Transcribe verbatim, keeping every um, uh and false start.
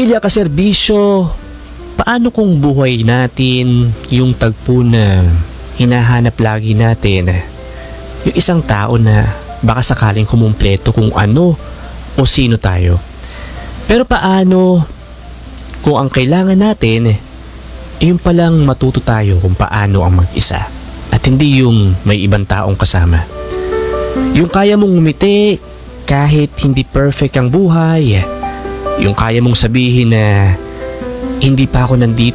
pamilya kaserbisyo, paano kung buhay natin yung tagpo na hinahanap lagi natin? Yung isang tao na baka sakaling kumumpleto kung ano o sino tayo. Pero paano kung ang kailangan natin, yung palang matuto tayo kung paano ang mag-isa at hindi yung may ibang taong kasama. Yung kaya mong ngumiti kahit hindi perfect ang buhay. Yung kaya mong sabihin na hindi pa ako nandito